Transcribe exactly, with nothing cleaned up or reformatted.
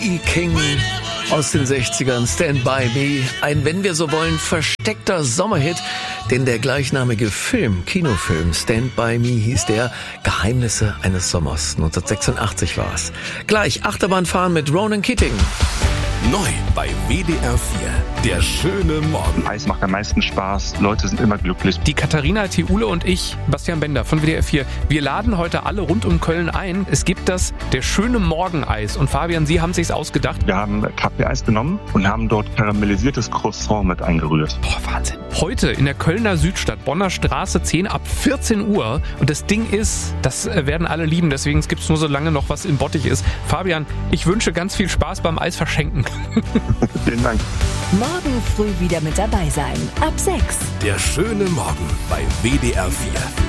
E. King aus den sechzigern, Stand By Me. Ein, wenn wir so wollen, versteckter Sommerhit, denn der gleichnamige Film, Kinofilm Stand By Me hieß der, Geheimnisse eines Sommers. neunzehnhundertsechsundachtzig war es. Gleich Achterbahnfahren mit Ronan Keating. Neu bei W D R vier, der schöne Morgen. Eis macht am meisten Spaß, Leute sind immer glücklich. Die Katharina Theule und ich, Bastian Bender von W D R vier, wir laden heute alle rund um Köln ein. Es gibt das der schöne Morgen-Eis. Und Fabian, Sie haben sich's ausgedacht. Wir haben Kaffeeeis genommen und haben dort karamellisiertes Croissant mit eingerührt. Boah, Wahnsinn. Heute in der Kölner Südstadt, Bonner Straße zehn ab vierzehn Uhr. Und das Ding ist, das werden alle lieben, deswegen gibt es nur so lange noch, was in Bottich ist. Fabian, ich wünsche ganz viel Spaß beim Eis verschenken. Vielen Dank. Morgen früh wieder mit dabei sein. Ab sechs. Der schöne Morgen bei W D R vier.